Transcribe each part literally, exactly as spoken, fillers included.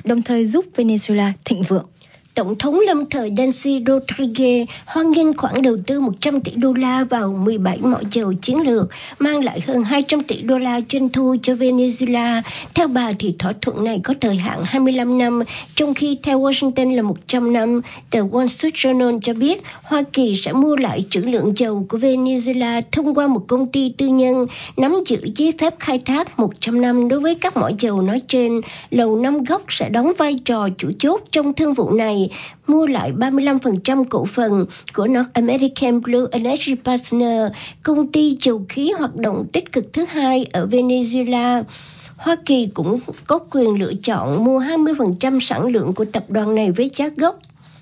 đồng thời giúp Venezuela thịnh vượng. Tổng thống lâm thời Delcy Rodriguez hoan nghênh khoản đầu tư một trăm tỷ đô la vào mười bảy mỏ dầu chiến lược, mang lại hơn hai trăm tỷ đô la doanh thu cho Venezuela. Theo bà thì thỏa thuận này có thời hạn hai mươi lăm năm, trong khi theo Washington là một trăm năm. The Wall Street Journal cho biết Hoa Kỳ sẽ mua lại trữ lượng dầu của Venezuela thông qua một công ty tư nhân nắm giữ giấy phép khai thác một trăm năm đối với các mỏ dầu nói trên. Lầu Năm Góc sẽ đóng vai trò chủ chốt trong thương vụ này, mua lại ba mươi lăm phần trăm cổ phần của North American Blue Energy Partners, công ty dầu khí hoạt động tích cực thứ hai ở Venezuela. Hoa Kỳ cũng có quyền lựa chọn mua hai mươi phần trăm sản lượng của tập đoàn này với giá gốc.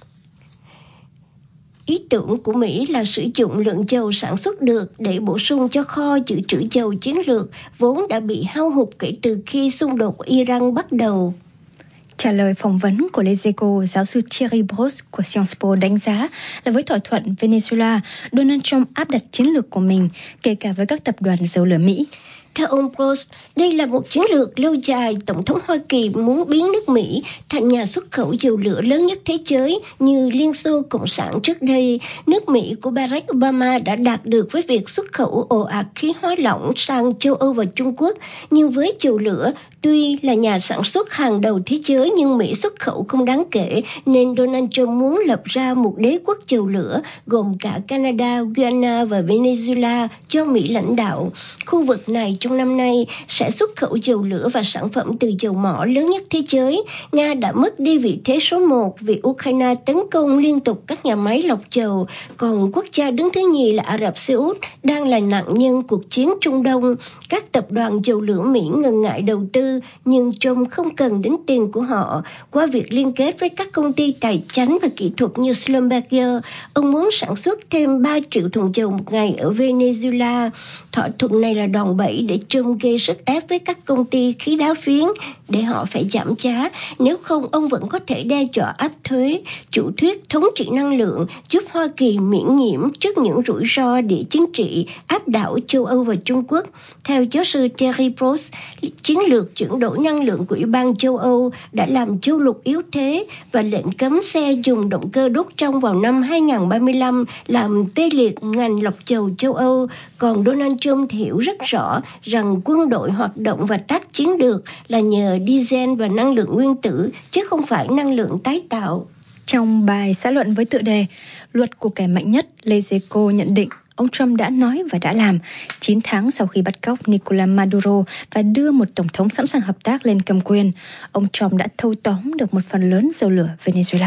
Ý tưởng của Mỹ là sử dụng lượng dầu sản xuất được để bổ sung cho kho dự trữ dầu chiến lược vốn đã bị hao hụt kể từ khi xung đột Iran bắt đầu. Trả lời phỏng vấn của Les Echos, giáo sư Thierry Bros của Sciences Po đánh giá là với thỏa thuận Venezuela, Donald Trump áp đặt chiến lược của mình, kể cả với các tập đoàn dầu lửa Mỹ. Theo ông Bros, đây là một chiến lược lâu dài. Tổng thống Hoa Kỳ muốn biến nước Mỹ thành nhà xuất khẩu dầu lửa lớn nhất thế giới như Liên Xô Cộng sản trước đây. Nước Mỹ của Barack Obama đã đạt được với việc xuất khẩu ồ ạt khí hóa lỏng sang châu Âu và Trung Quốc. Nhưng với dầu lửa, tuy là nhà sản xuất hàng đầu thế giới nhưng Mỹ xuất khẩu không đáng kể, nên Donald Trump muốn lập ra một đế quốc dầu lửa gồm cả Canada, Guyana và Venezuela do Mỹ lãnh đạo. Khu vực này trong năm nay sẽ xuất khẩu dầu lửa và sản phẩm từ dầu mỏ lớn nhất thế giới. Nga đã mất đi vị thế số một vì Ukraine tấn công liên tục các nhà máy lọc dầu, còn quốc gia đứng thứ nhì là Ả Rập Xê Út đang là nạn nhân cuộc chiến Trung Đông. Các tập đoàn dầu lửa Mỹ ngần ngại đầu tư, nhưng Trump không cần đến tiền của họ. Qua việc liên kết với các công ty tài chánh và kỹ thuật như Schlumberger, ông muốn sản xuất thêm ba triệu thùng dầu một ngày ở Venezuela. Thỏa thuận này là đòn bẩy để Trump gây sức ép với các công ty khí đá phiến để họ phải giảm giá. Nếu không, ông vẫn có thể đe dọa áp thuế. Chủ thuyết thống trị năng lượng giúp Hoa Kỳ miễn nhiễm trước những rủi ro địa chính trị áp đảo châu Âu và Trung Quốc. Theo giáo sư Thierry Bros, chiến lược chuyển đổi năng lượng của Ủy ban châu Âu đã làm châu lục yếu thế và lệnh cấm xe dùng động cơ đốt trong vào năm hai không ba lăm làm tê liệt ngành lọc dầu châu Âu. Còn Donald Trump hiểu rất rõ rằng quân đội hoạt động và tác chiến được là nhờ diesel và năng lượng nguyên tử, chứ không phải năng lượng tái tạo. Trong bài xã luận với tựa đề Luật của kẻ mạnh nhất, Les Echos nhận định ông Trump đã nói và đã làm. chín tháng sau khi bắt cóc Nicolas Maduro và đưa một tổng thống sẵn sàng hợp tác lên cầm quyền, ông Trump đã thâu tóm được một phần lớn dầu lửa Venezuela.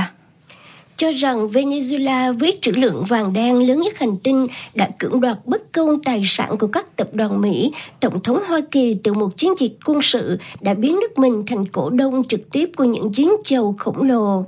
Cho rằng Venezuela với trữ lượng vàng đen lớn nhất hành tinh đã cưỡng đoạt bất công tài sản của các tập đoàn Mỹ, Tổng thống Hoa Kỳ từ một chiến dịch quân sự đã biến nước mình thành cổ đông trực tiếp của những giếng dầu khổng lồ.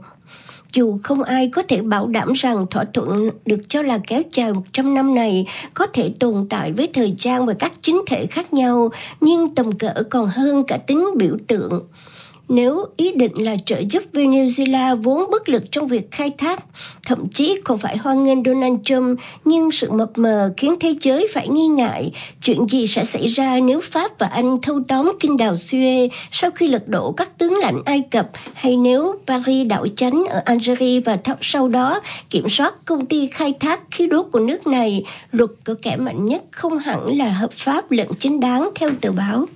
Dù không ai có thể bảo đảm rằng thỏa thuận được cho là kéo dài một trăm năm này có thể tồn tại với thời gian và các chính thể khác nhau, nhưng tầm cỡ còn hơn cả tính biểu tượng. Nếu ý định là trợ giúp Venezuela vốn bất lực trong việc khai thác, thậm chí còn phải hoan nghênh Donald Trump, nhưng sự mập mờ khiến thế giới phải nghi ngại chuyện gì sẽ xảy ra nếu Pháp và Anh thâu tóm kinh đào Suez sau khi lật đổ các tướng lãnh Ai Cập, hay nếu Paris đảo chánh ở Algeria và sau đó kiểm soát công ty khai thác khí đốt của nước này. Luật của kẻ mạnh nhất không hẳn là hợp pháp lẫn chính đáng theo tờ báo.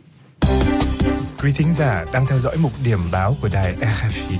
Quý thính giả đang theo dõi mục điểm báo của đài rờ ép i.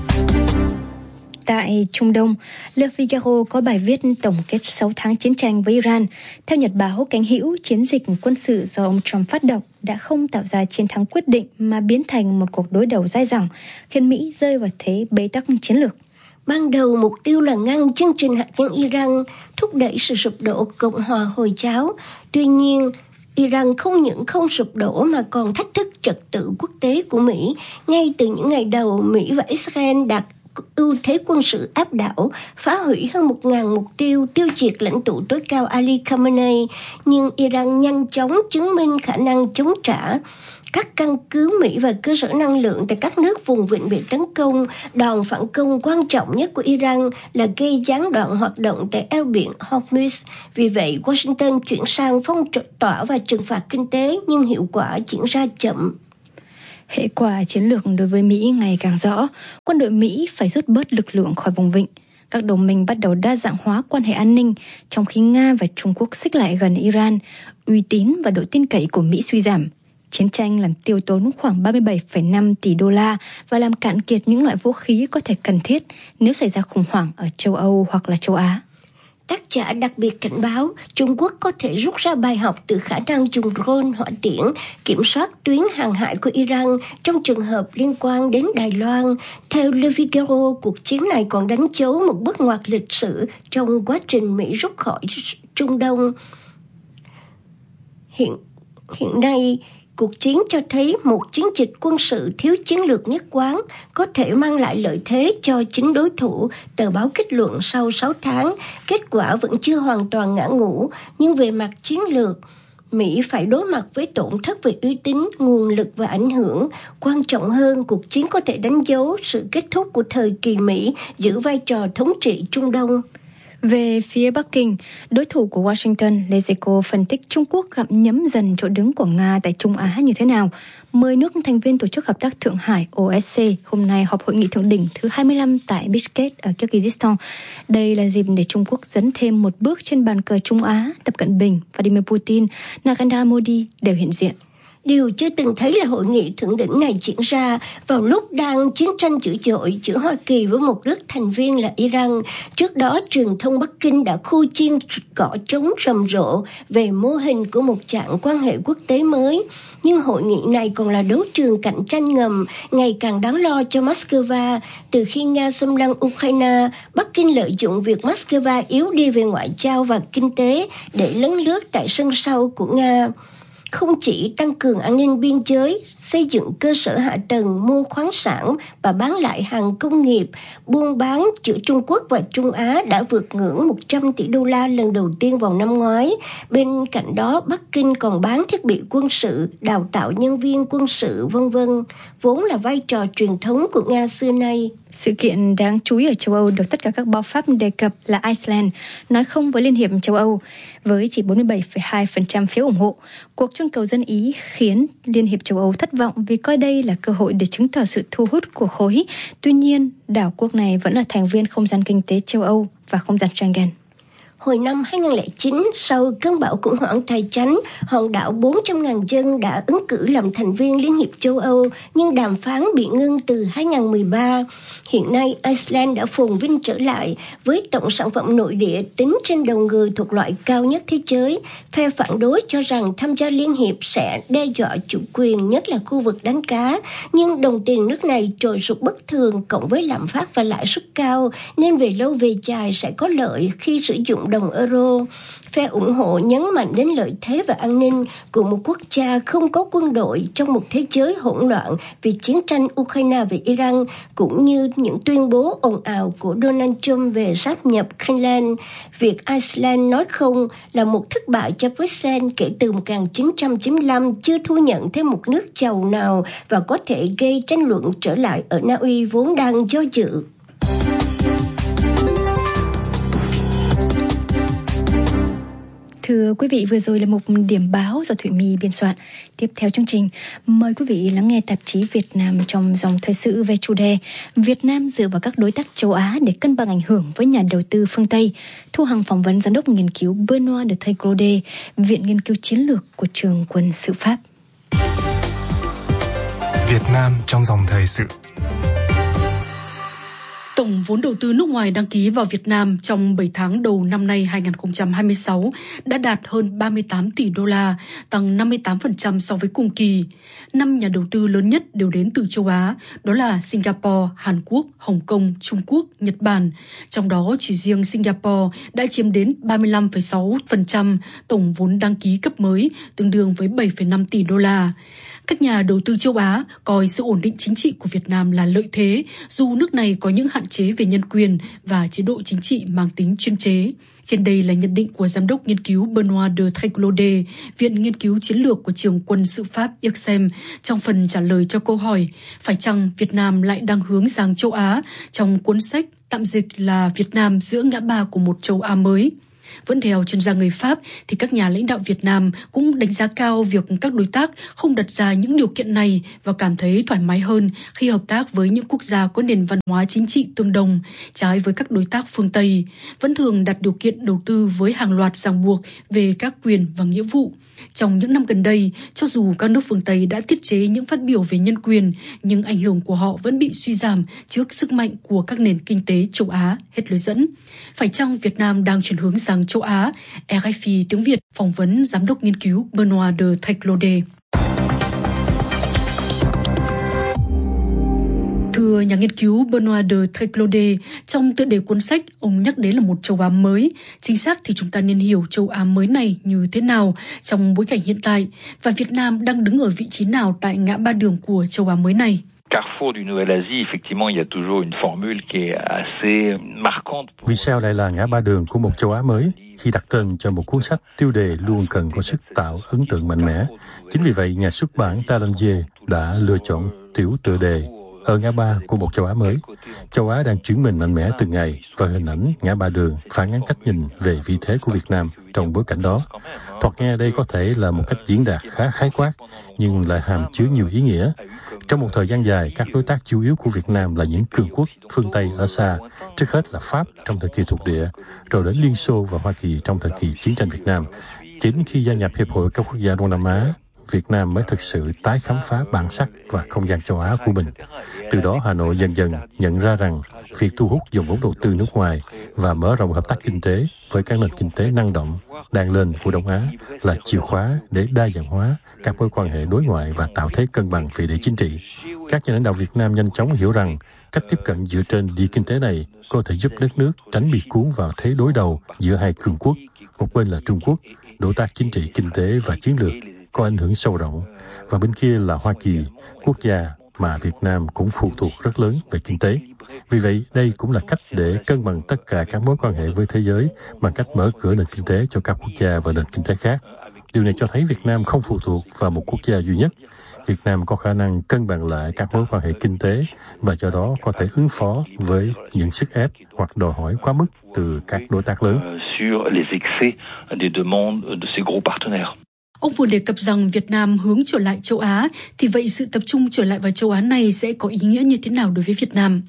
Tại Trung Đông, Le Figaro có bài viết tổng kết sáu tháng chiến tranh với Iran. Theo nhật báo cánh hữu, chiến dịch quân sự do ông Trump phát động đã không tạo ra chiến thắng quyết định mà biến thành một cuộc đối đầu dai dẳng, khiến Mỹ rơi vào thế bế tắc chiến lược. Ban đầu mục tiêu là ngăn chương trình hạt nhân Iran, thúc đẩy sự sụp đổ Cộng hòa Hồi giáo. Tuy nhiên, Iran không những không sụp đổ mà còn thách thức trật tự quốc tế của Mỹ. Ngay từ những ngày đầu, Mỹ và Israel đạt ưu thế quân sự áp đảo, phá hủy hơn một nghìn mục tiêu, tiêu diệt lãnh tụ tối cao Ali Khamenei. Nhưng Iran nhanh chóng chứng minh khả năng chống trả. Các căn cứ Mỹ và cơ sở năng lượng tại các nước vùng vịnh bị tấn công. Đòn phản công quan trọng nhất của Iran là gây gián đoạn hoạt động tại eo biển Hormuz. Vì vậy, Washington chuyển sang phong tỏa và trừng phạt kinh tế, nhưng hiệu quả diễn ra chậm. Hệ quả chiến lược đối với Mỹ ngày càng rõ, quân đội Mỹ phải rút bớt lực lượng khỏi vùng vịnh. Các đồng minh bắt đầu đa dạng hóa quan hệ an ninh, trong khi Nga và Trung Quốc xích lại gần Iran, uy tín và độ tin cậy của Mỹ suy giảm. Chiến tranh làm tiêu tốn khoảng ba mươi bảy phẩy năm tỷ đô la và làm cạn kiệt những loại vũ khí có thể cần thiết nếu xảy ra khủng hoảng ở châu Âu hoặc là châu Á. Tác giả đặc biệt cảnh báo Trung Quốc có thể rút ra bài học từ khả năng dùng drone hỏa tiễn kiểm soát tuyến hàng hải của Iran trong trường hợp liên quan đến Đài Loan. Theo Le Figaro, cuộc chiến này còn đánh dấu một bước ngoặt lịch sử trong quá trình Mỹ rút khỏi Trung Đông. Hiện, hiện nay, cuộc chiến cho thấy một chiến dịch quân sự thiếu chiến lược nhất quán có thể mang lại lợi thế cho chính đối thủ, tờ báo kết luận sau sáu tháng. Kết quả vẫn chưa hoàn toàn ngã ngũ, nhưng về mặt chiến lược, Mỹ phải đối mặt với tổn thất về uy tín, nguồn lực và ảnh hưởng. Quan trọng hơn, cuộc chiến có thể đánh dấu sự kết thúc của thời kỳ Mỹ giữ vai trò thống trị Trung Đông. Về phía Bắc Kinh, đối thủ của Washington, Lezeco phân tích Trung Quốc gặm nhấm dần chỗ đứng của Nga tại Trung Á như thế nào. Mười nước thành viên Tổ chức Hợp tác Thượng Hải O S C hôm nay họp hội nghị thượng đỉnh thứ hai mươi lăm tại Bishkek ở Kyrgyzstan. Đây là dịp để Trung Quốc dấn thêm một bước trên bàn cờ Trung Á. Tập Cận Bình, Vladimir Putin, Narendra Modi đều hiện diện. Điều chưa từng thấy là hội nghị thượng đỉnh này diễn ra vào lúc đang chiến tranh dữ dội giữa Hoa Kỳ với một nước thành viên là Iran. Trước đó, truyền thông Bắc Kinh đã khu chiên cỏ trống rầm rộ về mô hình của một trạng quan hệ quốc tế mới. Nhưng hội nghị này còn là đấu trường cạnh tranh ngầm, ngày càng đáng lo cho Moscow. Từ khi Nga xâm lăng Ukraine, Bắc Kinh lợi dụng việc Moscow yếu đi về ngoại giao và kinh tế để lấn lướt tại sân sau của Nga. Không chỉ tăng cường an ninh biên giới, xây dựng cơ sở hạ tầng, mua khoáng sản và bán lại hàng công nghiệp, buôn bán giữa Trung Quốc và Trung Á đã vượt ngưỡng một trăm tỷ đô la lần đầu tiên vào năm ngoái. Bên cạnh đó, Bắc Kinh còn bán thiết bị quân sự, đào tạo nhân viên quân sự, vân vân, vốn là vai trò truyền thống của Nga xưa nay. Sự kiện đáng chú ý ở châu Âu được tất cả các báo Pháp đề cập là Iceland nói không với Liên hiệp châu Âu, với chỉ bốn mươi bảy phẩy hai phần trăm phiếu ủng hộ. Cuộc trưng cầu dân Ý khiến Liên hiệp châu Âu thất vọng vì coi đây là cơ hội để chứng tỏ sự thu hút của khối. Tuy nhiên, đảo quốc này vẫn là thành viên không gian kinh tế châu Âu và không gian Schengen. Hồi năm hai không không chín, sau cơn bão khủng hoảng tài chánh, hòn đảo bốn trăm nghìn dân đã ứng cử làm thành viên Liên hiệp châu Âu, nhưng đàm phán bị ngưng từ hai không một ba. Hiện nay, Iceland đã phồn vinh trở lại với tổng sản phẩm nội địa tính trên đầu người thuộc loại cao nhất thế giới. Phe phản đối cho rằng tham gia Liên hiệp sẽ đe dọa chủ quyền, nhất là khu vực đánh cá. Nhưng đồng tiền nước này trồi sụt bất thường cộng với lạm phát và lãi suất cao, nên về lâu về dài sẽ có lợi khi sử dụng đồng euro. Phe ủng hộ nhấn mạnh đến lợi thế và an ninh của một quốc gia không có quân đội trong một thế giới hỗn loạn vì chiến tranh Ukraine và Iran, cũng như những tuyên bố ồn ào của Donald Trump về sáp nhập Greenland. Việc Iceland nói không là một thất bại cho Bruxelles kể từ một nghìn chín trăm chín mươi lăm, chưa thu nhận thêm một nước giàu nào và có thể gây tranh luận trở lại ở Na Uy vốn đang do dự. Thưa quý vị, vừa rồi là một điểm báo do Thụy My biên soạn. Tiếp theo chương trình, mời quý vị lắng nghe tạp chí Việt Nam trong dòng thời sự về chủ đề Việt Nam dựa vào các đối tác châu Á để cân bằng ảnh hưởng với nhà đầu tư phương Tây. Thu Hằng phỏng vấn giám đốc nghiên cứu Benoît de Triclaudet, Viện Nghiên cứu Chiến lược của Trường Quân sự Pháp. Việt Nam trong dòng thời sự. Tổng vốn đầu tư nước ngoài đăng ký vào Việt Nam trong bảy tháng đầu năm nay hai không hai sáu đã đạt hơn ba mươi tám tỷ đô la, tăng năm mươi tám phần trăm so với cùng kỳ. Năm nhà đầu tư lớn nhất đều đến từ châu Á, đó là Singapore, Hàn Quốc, Hồng Kông, Trung Quốc, Nhật Bản. Trong đó chỉ riêng Singapore đã chiếm đến ba mươi lăm phẩy sáu phần trăm tổng vốn đăng ký cấp mới, tương đương với bảy phẩy năm tỷ đô la. Các nhà đầu tư châu Á coi sự ổn định chính trị của Việt Nam là lợi thế, dù nước này có những hạn chế về nhân quyền và chế độ chính trị mang tính chuyên chế. Trên đây là nhận định của giám đốc nghiên cứu Benoît de Triclaudet, Viện Nghiên cứu Chiến lược của Trường Quân sự Pháp I R S E M, trong phần trả lời cho câu hỏi phải chăng Việt Nam lại đang hướng sang châu Á trong cuốn sách tạm dịch là Việt Nam giữa ngã ba của một châu Á mới. Vẫn theo chuyên gia người Pháp, thì các nhà lãnh đạo Việt Nam cũng đánh giá cao việc các đối tác không đặt ra những điều kiện này và cảm thấy thoải mái hơn khi hợp tác với những quốc gia có nền văn hóa chính trị tương đồng, trái với các đối tác phương Tây, vẫn thường đặt điều kiện đầu tư với hàng loạt ràng buộc về các quyền và nghĩa vụ. Trong những năm gần đây, cho dù các nước phương Tây đã tiết chế những phát biểu về nhân quyền, nhưng ảnh hưởng của họ vẫn bị suy giảm trước sức mạnh của các nền kinh tế châu Á, hết lối dẫn. Phải chăng Việt Nam đang chuyển hướng sang châu Á? rờ ép i tiếng Việt phỏng vấn Giám đốc nghiên cứu Benoît de Treclaudet. Thưa nhà nghiên cứu Benoît de Treclaudet, trong tựa đề cuốn sách, ông nhắc đến là một châu Á mới. Chính xác thì chúng ta nên hiểu châu Á mới này như thế nào trong bối cảnh hiện tại, và Việt Nam đang đứng ở vị trí nào tại ngã ba đường của châu Á mới này? Carrefour du Nouvelle-Asie, effectivement, il y a toujours une formule qui est assez marquante. Vì sao lại là ngã ba đường của một châu Á mới? Khi đặt tên cho một cuốn sách, tiêu đề luôn cần có sức tạo ấn tượng mạnh mẽ. Chính vì vậy, nhà xuất bản Talendier đã lựa chọn tiểu tựa đề ở ngã ba của một châu Á mới. Châu Á đang chuyển mình mạnh mẽ từng ngày, và hình ảnh ngã ba đường phản ánh cách nhìn về vị thế của Việt Nam trong bối cảnh đó. Thoạt nghe đây có thể là một cách diễn đạt khá khái quát, nhưng lại hàm chứa nhiều ý nghĩa. Trong một thời gian dài, các đối tác chủ yếu của Việt Nam là những cường quốc phương Tây ở xa, trước hết là Pháp trong thời kỳ thuộc địa, rồi đến Liên Xô và Hoa Kỳ trong thời kỳ chiến tranh Việt Nam. Chính khi gia nhập Hiệp hội các quốc gia Đông Nam Á, Việt Nam mới thực sự tái khám phá bản sắc và không gian châu Á của mình. Từ đó, Hà Nội dần dần nhận ra rằng việc thu hút dòng vốn đầu tư nước ngoài và mở rộng hợp tác kinh tế với các nền kinh tế năng động đang lên của Đông Á là chìa khóa để đa dạng hóa các mối quan hệ đối ngoại và tạo thế cân bằng về địa chính trị. Các nhà lãnh đạo Việt Nam nhanh chóng hiểu rằng cách tiếp cận dựa trên địa kinh tế này có thể giúp đất nước tránh bị cuốn vào thế đối đầu giữa hai cường quốc. Một bên là Trung Quốc, đối tác chính trị, kinh tế và chiến lược có ảnh hưởng sâu rộng, và bên kia là Hoa Kỳ, quốc gia mà Việt Nam cũng phụ thuộc rất lớn về kinh tế. Vì vậy, đây cũng là cách để cân bằng tất cả các mối quan hệ với thế giới bằng cách mở cửa nền kinh tế cho các quốc gia và nền kinh tế khác. Điều này cho thấy Việt Nam không phụ thuộc vào một quốc gia duy nhất. Việt Nam có khả năng cân bằng lại các mối quan hệ kinh tế và do đó có thể ứng phó với những sức ép hoặc đòi hỏi quá mức từ các đối tác lớn. Ông vừa đề cập rằng Việt Nam hướng trở lại châu Á, thì vậy sự tập trung trở lại vào châu Á này sẽ có ý nghĩa như thế nào đối với Việt Nam?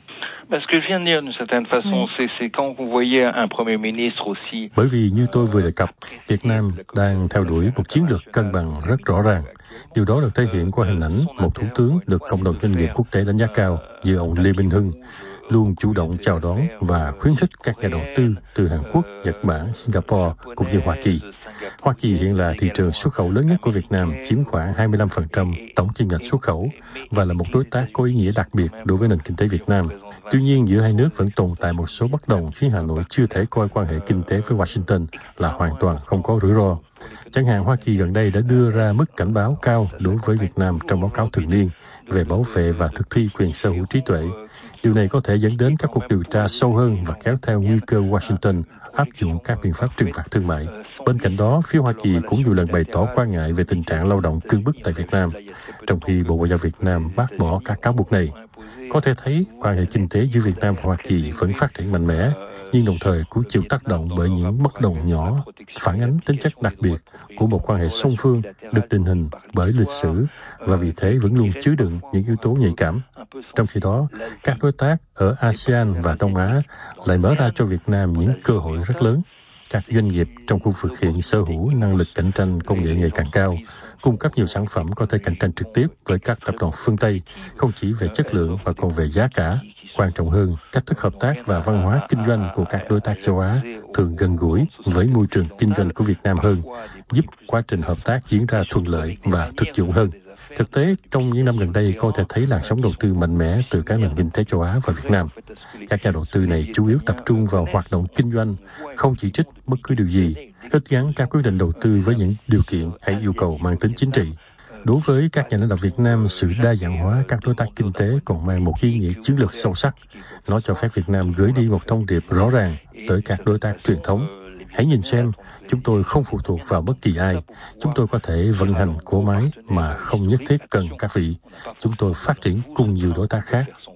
Bởi vì như tôi vừa đề cập, Việt Nam đang theo đuổi một chiến lược cân bằng rất rõ ràng. Điều đó được thể hiện qua hình ảnh một thủ tướng được cộng đồng doanh nghiệp quốc tế đánh giá cao như ông Lê Minh Hưng, luôn chủ động chào đón và khuyến khích các nhà đầu tư từ Hàn Quốc, Nhật Bản, Singapore cũng như Hoa Kỳ. Hoa Kỳ hiện là thị trường xuất khẩu lớn nhất của Việt Nam, chiếm khoảng hai mươi lăm phần trăm tổng kim ngạch xuất khẩu và là một đối tác có ý nghĩa đặc biệt đối với nền kinh tế Việt Nam. Tuy nhiên, giữa hai nước vẫn tồn tại một số bất đồng khiến Hà Nội chưa thể coi quan hệ kinh tế với Washington là hoàn toàn không có rủi ro. Chẳng hạn, Hoa Kỳ gần đây đã đưa ra mức cảnh báo cao đối với Việt Nam trong báo cáo thường niên về bảo vệ và thực thi quyền sở hữu trí tuệ. Điều này có thể dẫn đến các cuộc điều tra sâu hơn và kéo theo nguy cơ Washington áp dụng các biện pháp trừng phạt thương mại. Bên cạnh đó, phía Hoa Kỳ cũng nhiều lần bày tỏ quan ngại về tình trạng lao động cưỡng bức tại Việt Nam, trong khi Bộ Ngoại giao Việt Nam bác bỏ các cáo buộc này. Có thể thấy, quan hệ kinh tế giữa Việt Nam và Hoa Kỳ vẫn phát triển mạnh mẽ, nhưng đồng thời cũng chịu tác động bởi những bất đồng nhỏ, phản ánh tính chất đặc biệt của một quan hệ song phương được định hình bởi lịch sử và vì thế vẫn luôn chứa đựng những yếu tố nhạy cảm. Trong khi đó, các đối tác ở a sê an và Đông Á lại mở ra cho Việt Nam những cơ hội rất lớn. Các doanh nghiệp trong khu vực hiện sở hữu năng lực cạnh tranh công nghệ ngày càng cao, cung cấp nhiều sản phẩm có thể cạnh tranh trực tiếp với các tập đoàn phương Tây, không chỉ về chất lượng mà còn về giá cả. Quan trọng hơn, cách thức hợp tác và văn hóa kinh doanh của các đối tác châu Á thường gần gũi với môi trường kinh doanh của Việt Nam hơn, giúp quá trình hợp tác diễn ra thuận lợi và thực dụng hơn. Thực tế, trong những năm gần đây có thể thấy làn sóng đầu tư mạnh mẽ từ các nền kinh tế châu Á và Việt Nam. Các nhà đầu tư này chủ yếu tập trung vào hoạt động kinh doanh, không chỉ trích bất cứ điều gì, ít gắn các quyết định đầu tư với những điều kiện hay yêu cầu mang tính chính trị. Đối với các nhà lãnh đạo Việt Nam, sự đa dạng hóa các đối tác kinh tế còn mang một ý nghĩa chiến lược sâu sắc. Nó cho phép Việt Nam gửi đi một thông điệp rõ ràng tới các đối tác truyền thống. Hãy nhìn xem, chúng tôi không phụ thuộc vào bất kỳ ai. Chúng tôi có thể vận hành cỗ máy mà không nhất thiết cần các vị. Chúng tôi phát triển cùng nhiều đối tác khác.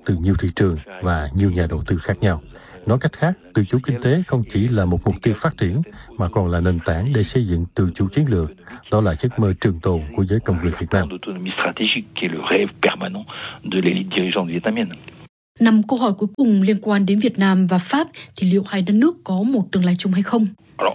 từ nhiều thị trường và nhiều nhà đầu tư khác nhau. Nói cách khác, tự chủ kinh tế không chỉ là một mục tiêu phát triển mà còn là nền tảng để xây dựng tự chủ chiến lược. Đó là giấc mơ trường tồn của giới công việc Việt Nam. Năm câu hỏi cuối cùng liên quan đến Việt Nam và Pháp thì liệu hai đất nước có một tương lai chung hay không?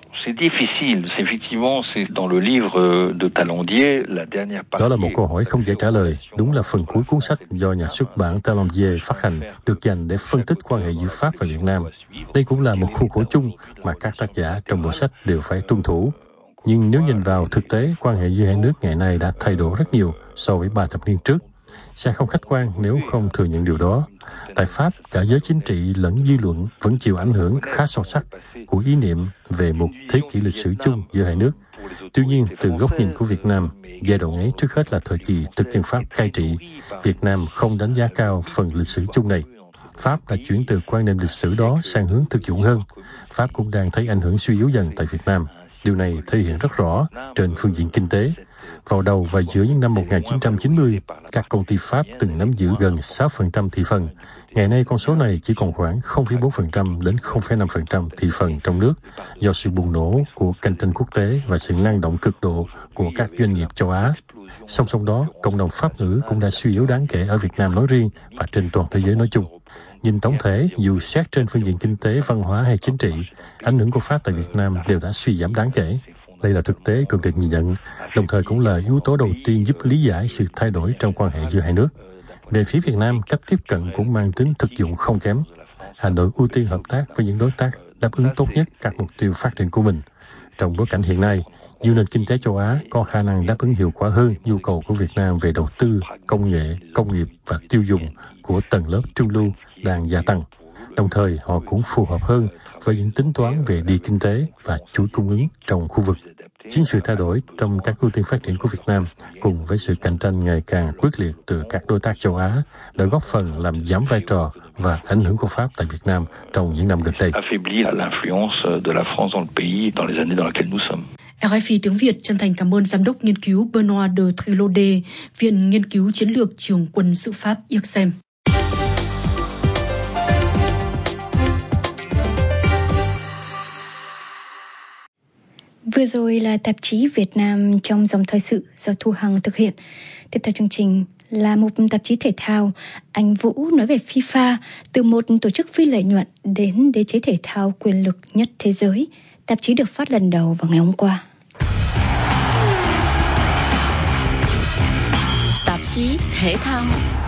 Đó là một câu hỏi không dễ trả lời. Đúng là phần cuối cuốn sách do nhà xuất bản Talandier phát hành được dành để phân tích quan hệ giữa Pháp và Việt Nam. Đây cũng là một khuôn khổ chung mà các tác giả trong bộ sách đều phải tuân thủ. Nhưng nếu nhìn vào thực tế, quan hệ giữa hai nước ngày nay đã thay đổi rất nhiều so với ba thập niên trước. Sẽ không khách quan nếu không thừa nhận điều đó. Tại Pháp, cả giới chính trị lẫn dư luận vẫn chịu ảnh hưởng khá sâu sắc của ý niệm về một thế kỷ lịch sử chung giữa hai nước. Tuy nhiên, từ góc nhìn của Việt Nam, giai đoạn ấy trước hết là thời kỳ thực dân Pháp cai trị. Việt Nam không đánh giá cao phần lịch sử chung này. Pháp đã chuyển từ quan niệm lịch sử đó sang hướng thực dụng hơn. Pháp cũng đang thấy ảnh hưởng suy yếu dần tại Việt Nam. Điều này thể hiện rất rõ trên phương diện kinh tế. Vào đầu và giữa những năm một nghìn chín trăm chín mươi, các công ty Pháp từng nắm giữ gần sáu phần trăm thị phần. Ngày nay con số này chỉ còn khoảng không phẩy bốn phần trăm đến không phẩy năm phần trăm thị phần trong nước do sự bùng nổ của cạnh tranh quốc tế và sự năng động cực độ của các doanh nghiệp châu Á. Song song đó, cộng đồng Pháp ngữ cũng đã suy yếu đáng kể ở Việt Nam nói riêng và trên toàn thế giới nói chung. Nhìn tổng thể, dù xét trên phương diện kinh tế, văn hóa hay chính trị, ảnh hưởng của Pháp tại Việt Nam đều đã suy giảm đáng kể. Đây là thực tế cần được nhìn nhận, đồng thời cũng là yếu tố đầu tiên giúp lý giải sự thay đổi trong quan hệ giữa hai nước. Về phía Việt Nam, cách tiếp cận cũng mang tính thực dụng không kém. Hà Nội ưu tiên hợp tác với những đối tác đáp ứng tốt nhất các mục tiêu phát triển của mình. Trong bối cảnh hiện nay, nhiều nền kinh tế châu Á có khả năng đáp ứng hiệu quả hơn nhu cầu của Việt Nam về đầu tư, công nghệ, công nghiệp và tiêu dùng của tầng lớp trung lưu đang gia tăng. Đồng thời, họ cũng phù hợp hơn với những tính toán về địa kinh tế và chuỗi cung ứng trong khu vực. Chính sự thay đổi trong các ưu tiên phát triển của Việt Nam cùng với sự cạnh tranh ngày càng quyết liệt từ các đối tác châu Á đã góp phần làm giảm vai trò và ảnh hưởng của Pháp tại Việt Nam trong những năm gần đây. rờ ép i tiếng Việt chân thành cảm ơn Giám đốc nghiên cứu Benoît de Trilaudet, Viện Nghiên cứu Chiến lược Trường quân sự Pháp I R S E M. Vừa rồi là tạp chí Việt Nam trong dòng thời sự do Thu Hằng thực hiện. Tiếp theo chương trình là một tạp chí thể thao. Anh Vũ nói về FIFA, từ một tổ chức phi lợi nhuận đến đế chế thể thao quyền lực nhất thế giới. Tạp chí được phát lần đầu vào ngày hôm qua. Tạp chí thể thao.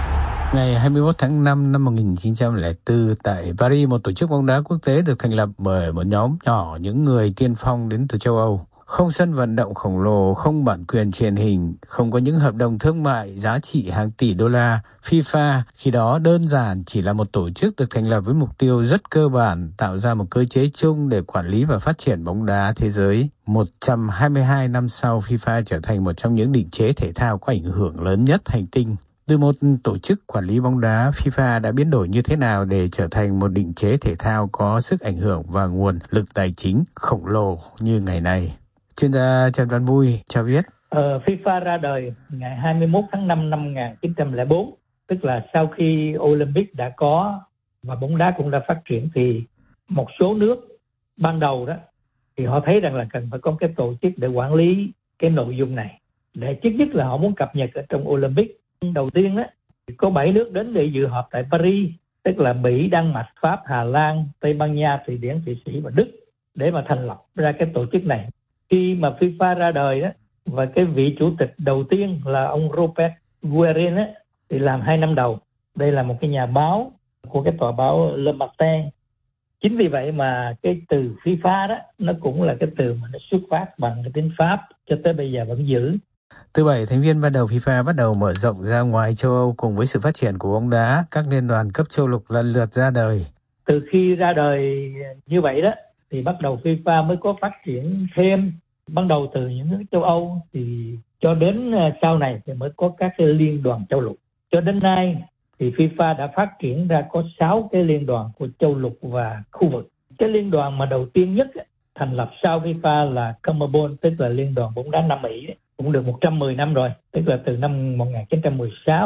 Ngày hai mươi mốt tháng năm năm một nghìn chín trăm lẻ bốn, tại Paris, một tổ chức bóng đá quốc tế được thành lập bởi một nhóm nhỏ những người tiên phong đến từ châu Âu. Không sân vận động khổng lồ, không bản quyền truyền hình, không có những hợp đồng thương mại giá trị hàng tỷ đô la, FIFA khi đó đơn giản chỉ là một tổ chức được thành lập với mục tiêu rất cơ bản tạo ra một cơ chế chung để quản lý và phát triển bóng đá thế giới. một trăm hai mươi hai năm sau, FIFA trở thành một trong những định chế thể thao có ảnh hưởng lớn nhất hành tinh. Từ một tổ chức quản lý bóng đá, FIFA đã biến đổi như thế nào để trở thành một định chế thể thao có sức ảnh hưởng và nguồn lực tài chính khổng lồ như ngày nay? Chuyên gia Trần Văn Vui cho biết. Ờ, FIFA ra đời ngày hai mươi mốt tháng năm năm một nghìn chín trăm lẻ bốn, tức là sau khi Olympic đã có và bóng đá cũng đã phát triển, thì một số nước ban đầu đó thì họ thấy rằng là cần phải có cái tổ chức để quản lý cái nội dung này, để trước nhất là họ muốn cập nhật ở trong Olympic. Đầu tiên đó, có bảy nước đến để dự họp tại Paris, tức là Mỹ, Đan Mạch, Pháp, Hà Lan, Tây Ban Nha, Thụy Điển, Thụy Sĩ và Đức, để mà thành lập ra cái tổ chức này. Khi mà FIFA ra đời đó, và cái vị chủ tịch đầu tiên là ông Robert Guerin á, thì làm hai năm đầu. Đây là một cái nhà báo của cái tòa báo Le Matin. Chính vì vậy mà cái từ FIFA đó, nó cũng là cái từ mà nó xuất phát bằng cái tiếng Pháp, cho tới bây giờ vẫn giữ. Từ bảy thành viên ban đầu, FIFA bắt đầu mở rộng ra ngoài châu Âu. Cùng với sự phát triển của bóng đá, các liên đoàn cấp châu lục lần lượt ra đời. Từ khi ra đời như vậy đó, thì bắt đầu FIFA mới có phát triển thêm. Ban đầu từ những nước châu Âu thì cho đến sau này thì mới có các cái liên đoàn châu lục. Cho đến nay thì FIFA đã phát triển ra có sáu cái liên đoàn của châu lục và khu vực. Cái liên đoàn mà đầu tiên nhất thành lập sau FIFA là CONMEBOL, tức là liên đoàn bóng đá Nam Mỹ, cũng được một trăm mười năm rồi, tức là từ năm một nghìn chín trăm mười sáu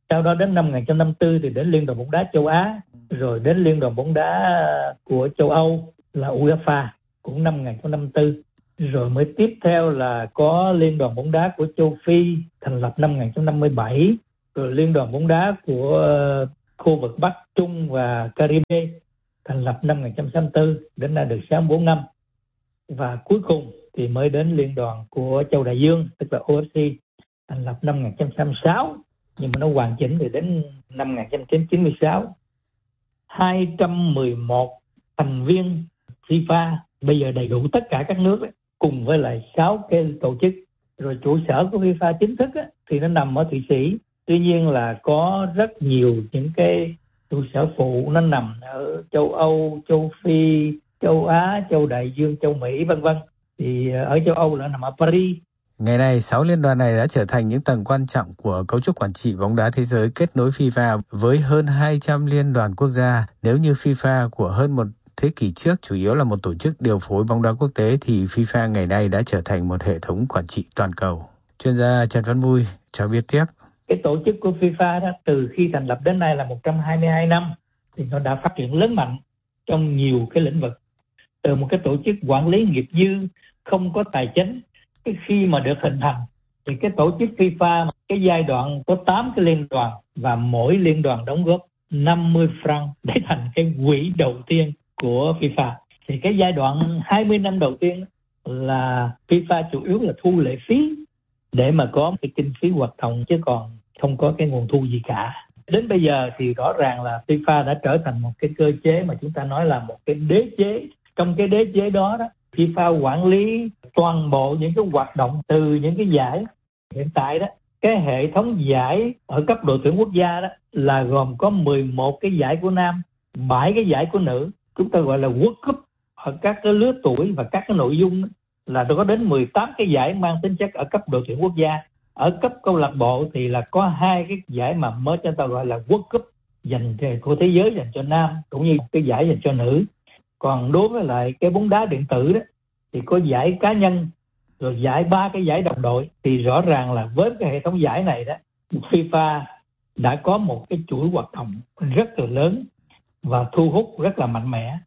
Sau đó đến năm một nghìn chín trăm năm mươi tư thì đến Liên đoàn bóng đá châu Á, rồi đến Liên đoàn bóng đá của châu Âu là UEFA cũng năm một nghìn chín trăm năm mươi tư. Rồi mới tiếp theo là có Liên đoàn bóng đá của châu Phi thành lập năm một nghìn chín trăm năm mươi bảy, rồi Liên đoàn bóng đá của khu vực Bắc Trung và Caribe thành lập năm một nghìn chín trăm sáu mươi tư, đến nay được sáu mươi bốn năm. Và cuối cùng thì mới đến Liên đoàn của châu Đại Dương, tức là o ép xê, thành lập năm một nghìn chín trăm sáu mươi sáu, nhưng mà nó hoàn chỉnh thì đến năm một nghìn chín trăm chín mươi sáu. hai trăm mười một thành viên FIFA, bây giờ đầy đủ tất cả các nước ấy, cùng với lại sáu cái tổ chức. Rồi trụ sở của FIFA chính thức ấy, thì nó nằm ở Thụy Sĩ. Tuy nhiên là có rất nhiều những cái trụ sở phụ nó nằm ở châu Âu, châu Phi, châu Á, châu Đại Dương, châu Mỹ vân vân. Thì ở châu Âu là nằm ở Paris. Ngày nay, sáu liên đoàn này đã trở thành những tầng quan trọng của cấu trúc quản trị bóng đá thế giới, kết nối FIFA với hơn hai trăm liên đoàn quốc gia. Nếu như FIFA của hơn một thế kỷ trước chủ yếu là một tổ chức điều phối bóng đá quốc tế, thì FIFA ngày nay đã trở thành một hệ thống quản trị toàn cầu. Chuyên gia Trần Văn Mui cho biết tiếp. Cái tổ chức của FIFA đó, từ khi thành lập đến nay là một trăm hai mươi hai năm, thì nó đã phát triển lớn mạnh trong nhiều cái lĩnh vực. Từ một cái tổ chức quản lý nghiệp dư, không có tài chính, cái khi mà được hình thành thì cái tổ chức FIFA, cái giai đoạn có tám cái liên đoàn và mỗi liên đoàn đóng góp năm mươi franc để thành cái quỹ đầu tiên của FIFA. Thì cái giai đoạn hai mươi năm đầu tiên là FIFA chủ yếu là thu lệ phí để mà có cái kinh phí hoạt động, chứ còn không có cái nguồn thu gì cả. Đến bây giờ thì rõ ràng là FIFA đã trở thành một cái cơ chế mà chúng ta nói là một cái đế chế. Trong cái đế chế đó, đó FIFA quản lý toàn bộ những cái hoạt động từ những cái giải. Hiện tại đó, cái hệ thống giải ở cấp đội tuyển quốc gia đó là gồm có mười một cái giải của nam, bảy cái giải của nữ. Chúng ta gọi là World Cup ở các cái lứa tuổi và các cái nội dung là có đến mười tám cái giải mang tính chất ở cấp đội tuyển quốc gia. Ở cấp câu lạc bộ thì là có hai cái giải mà mới cho ta gọi là World Cup dành của thế giới dành cho nam, cũng như cái giải dành cho nữ. Còn đối với lại cái bóng đá điện tử đó thì có giải cá nhân, rồi giải ba cái giải đồng đội. Thì rõ ràng là với cái hệ thống giải này đó, FIFA đã có một cái chuỗi hoạt động rất là lớn và thu hút rất là mạnh mẽ.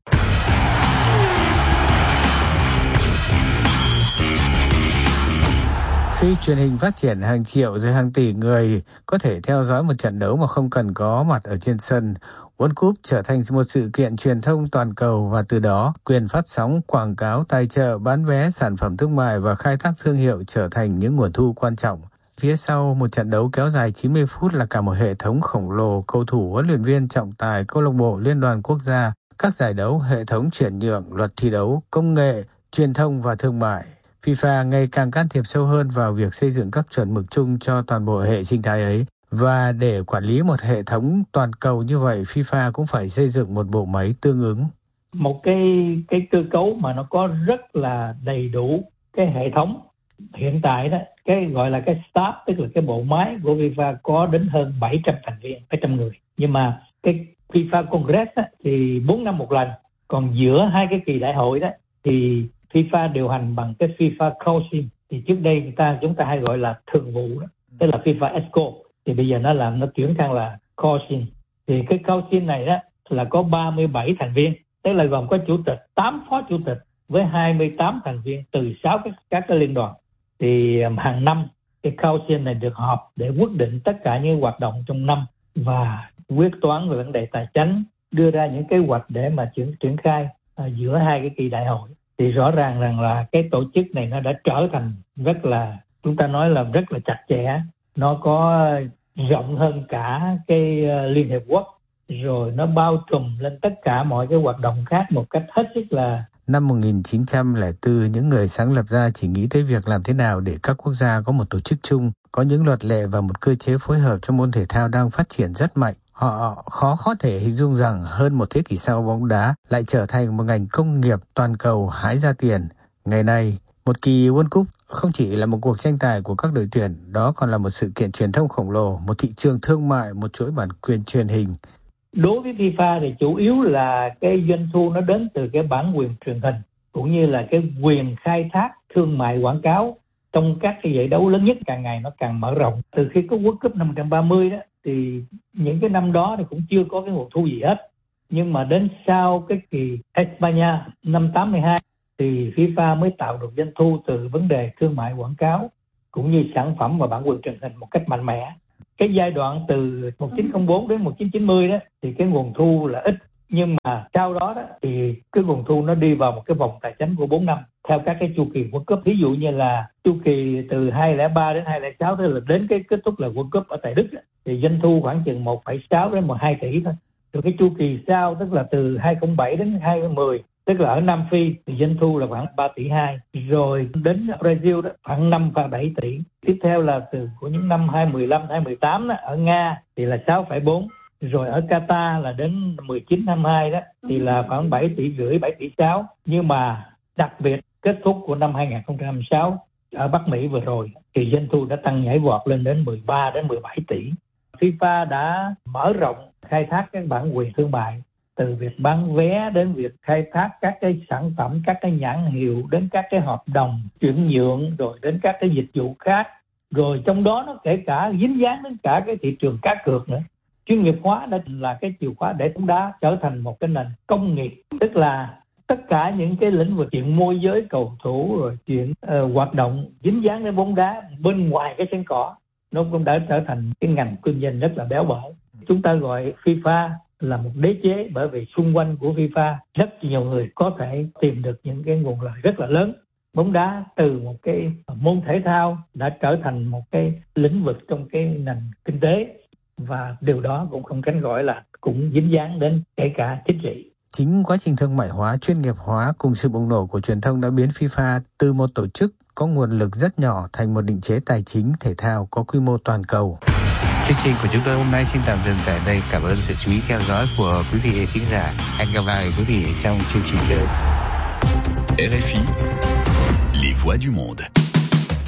Khi truyền hình phát triển, hàng triệu rồi hàng tỷ người có thể theo dõi một trận đấu mà không cần có mặt ở trên sân, World Cup trở thành một sự kiện truyền thông toàn cầu, và từ đó quyền phát sóng, quảng cáo, tài trợ, bán vé, sản phẩm thương mại và khai thác thương hiệu trở thành những nguồn thu quan trọng. Phía sau một trận đấu kéo dài chín mươi phút là cả một hệ thống khổng lồ, cầu thủ, huấn luyện viên, trọng tài, câu lạc bộ, liên đoàn quốc gia, các giải đấu, hệ thống chuyển nhượng, luật thi đấu, công nghệ, truyền thông và thương mại. FIFA ngày càng can thiệp sâu hơn vào việc xây dựng các chuẩn mực chung cho toàn bộ hệ sinh thái ấy. Và để quản lý một hệ thống toàn cầu như vậy, FIFA cũng phải xây dựng một bộ máy tương ứng. Một cái cái cơ cấu mà nó có rất là đầy đủ cái hệ thống. Hiện tại đó, cái gọi là cái staff, tức là cái bộ máy của FIFA có đến hơn bảy trăm thành viên, bảy trăm người. Nhưng mà cái FIFA Congress á, thì bốn năm một lần. Còn giữa hai cái kỳ đại hội đó thì FIFA điều hành bằng cái FIFA Council. Thì trước đây người ta chúng ta hay gọi là thường vụ đó, tức là FIFA Exco. Thì bây giờ nó làm nó chuyển sang là Council. Thì cái Council này đó là có ba mươi bảy thành viên, tức là gồm có chủ tịch, tám phó chủ tịch với hai mươi tám thành viên từ sáu cái các cái liên đoàn. Thì hàng năm cái Council này được họp để quyết định tất cả những hoạt động trong năm và quyết toán về vấn đề tài chính, đưa ra những kế hoạch để mà triển triển khai à, giữa hai cái kỳ đại hội. Thì rõ ràng rằng là cái tổ chức này nó đã trở thành rất là, chúng ta nói là rất là chặt chẽ, nó có rộng hơn cả cái Liên Hiệp Quốc, rồi nó bao trùm lên tất cả mọi cái hoạt động khác một cách hết sức là... Năm một nghìn chín trăm lẻ bốn, những người sáng lập ra chỉ nghĩ tới việc làm thế nào để các quốc gia có một tổ chức chung, có những luật lệ và một cơ chế phối hợp cho môn thể thao đang phát triển rất mạnh. Họ khó có thể hình dung rằng hơn một thế kỷ sau, bóng đá lại trở thành một ngành công nghiệp toàn cầu hái ra tiền. Ngày nay, một kỳ World Cup không chỉ là một cuộc tranh tài của các đội tuyển, đó còn là một sự kiện truyền thông khổng lồ, một thị trường thương mại, một chuỗi bản quyền truyền hình. Đối với FIFA thì chủ yếu là cái doanh thu nó đến từ cái bản quyền truyền hình, cũng như là cái quyền khai thác thương mại quảng cáo trong các cái giải đấu lớn nhất càng ngày nó càng mở rộng. Từ khi có World Cup năm một trăm ba mươi đó thì những cái năm đó thì cũng chưa có cái nguồn thu gì hết. Nhưng mà đến sau cái kỳ España năm tám mươi hai thì FIFA mới tạo được doanh thu từ vấn đề thương mại quảng cáo cũng như sản phẩm và bản quyền truyền hình một cách mạnh mẽ. Cái giai đoạn từ một nghìn chín trăm linh bốn đến một nghìn chín trăm chín mươi đó thì cái nguồn thu là ít, nhưng mà sau đó đó thì cái nguồn thu nó đi vào một cái vòng tài chính của bốn năm theo các cái chu kỳ World Cup. Ví dụ như là chu kỳ từ hai không không ba đến hai không không sáu, tức là đến cái kết thúc là World Cup ở tại Đức đó, thì doanh thu khoảng chừng một phẩy sáu đến mười hai tỷ thôi. Rồi cái chu kỳ sau tức là từ hai không không bảy đến hai không một không, tức là ở Nam Phi thì doanh thu là khoảng ba tỷ hai, rồi đến Brazil đó khoảng năm phẩy bảy tỷ. Tiếp theo là từ của những năm hai không một lăm, hai không một tám đó, ở Nga thì là sáu phẩy bốn, rồi ở Qatar là đến mười chín hai mươi hai đó thì là khoảng bảy tỷ rưỡi, bảy tỷ sáu. Nhưng mà đặc biệt kết thúc của năm hai không hai sáu ở Bắc Mỹ vừa rồi thì doanh thu đã tăng nhảy vọt lên đến mười ba đến mười bảy tỷ. FIFA đã mở rộng khai thác các bản quyền thương mại, từ việc bán vé đến việc khai thác các cái sản phẩm, các cái nhãn hiệu, đến các cái hợp đồng chuyển nhượng, rồi đến các cái dịch vụ khác. Rồi trong đó nó kể cả dính dáng đến cả cái thị trường cá cược nữa. Chuyên nghiệp hóa đã là cái chìa khóa để bóng đá trở thành một cái nền công nghiệp, tức là tất cả những cái lĩnh vực chuyện môi giới cầu thủ, rồi chuyện uh, hoạt động dính dáng đến bóng đá bên ngoài cái sân cỏ, nó cũng đã trở thành cái ngành kinh doanh rất là béo bở. Chúng ta gọi FIFA là một đế chế bởi vì xung quanh của FIFA rất nhiều người có thể tìm được những cái nguồn lợi rất là lớn. Bóng đá từ một cái môn thể thao đã trở thành một cái lĩnh vực trong cái nền kinh tế, và điều đó cũng không tránh khỏi là cũng dính dáng đến kể cả chính trị. Chính quá trình thương mại hóa, chuyên nghiệp hóa cùng sự bùng nổ của truyền thông đã biến FIFA từ một tổ chức có nguồn lực rất nhỏ thành một định chế tài chính thể thao có quy mô toàn cầu. Chương trình của chúng tôi hôm nay xin tạm dừng tại đây. Cảm ơn sự chú ý theo dõi của quý vị khán giả. Hẹn gặp lại quý vị trong chương trình tới. R F I, les voix du monde.